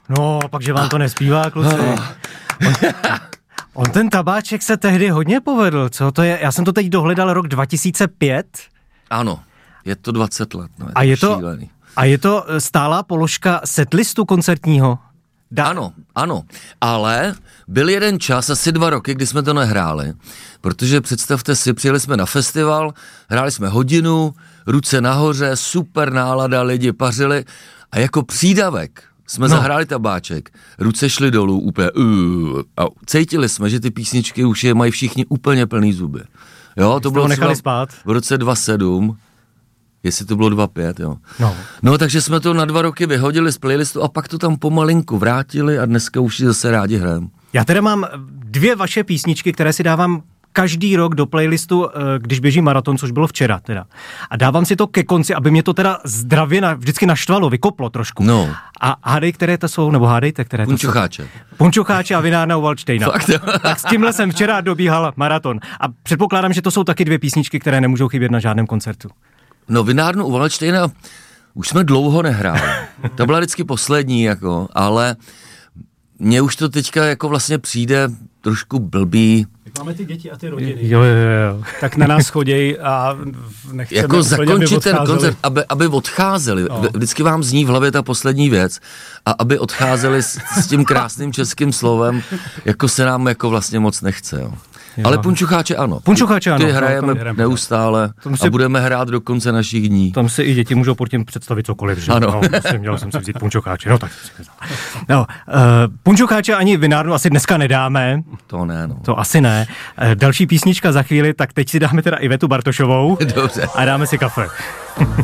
No, pak, že vám to nespívá, kluci. On ten tabáček se tehdy hodně povedl, co to je? Já jsem to teď dohledal rok 2005. Ano, je to 20 let. No, a je to stálá položka setlistu koncertního? Ano, ale byl jeden čas, asi 2 roky, kdy jsme to nehráli, protože představte si, přijeli jsme na festival, hráli jsme hodinu, ruce nahoře, super nálada, lidi pařili a jako přídavek jsme zahráli tabáček, ruce šly dolů úplně a cítili jsme, že ty písničky už je mají všichni úplně plný zuby. Jo, to bylo nechali spát v roce 2007, jestli to bylo 2005, jo. No, takže jsme to na 2 roky vyhodili z playlistu a pak to tam pomalinku vrátili a dneska už si zase rádi hrajem. Já teda mám 2 vaše písničky, které si dávám každý rok do playlistu, když běží maraton, což bylo včera teda. A dávám si to ke konci, aby mě to teda zdravě vždycky naštvalo, vykoplo trošku. No. A hádej, které to jsou, nebo hádejte, které to jsou. Punčocháče a Vinárna u Valdštejna. Tak s tímhle jsem včera dobíhal maraton. A předpokládám, že to jsou taky 2 písničky, které nemůžou chybět na žádném koncertu. No, Vinárnu u Valdštejna už jsme dlouho nehráli. To byla vždycky poslední, jako, ale mně už to teďka jako vlastně přijde trošku blbý. Máme ty děti a ty rodiny. Jo. Tak na nás choděj a nechceme jako zakončit ten koncert, aby odcházeli. No. Vždycky vám zní v hlavě ta poslední věc a aby odcházeli s tím krásným českým slovem, jako se nám jako vlastně moc nechce, jo. Ale Punčocháče ano. Ty hrajeme neustále a budeme hrát do konce našich dní. Tam si i děti můžou pod tím představit cokoliv, že? Ano. Měl jsem si vzít Punčocháče, no tak. Punčocháče ani Vinárnu asi dneska nedáme. To ne, no. To asi ne. Další písnička za chvíli, tak teď si dáme teda Ivetu Bartošovou. Dobře. A dáme si kafe.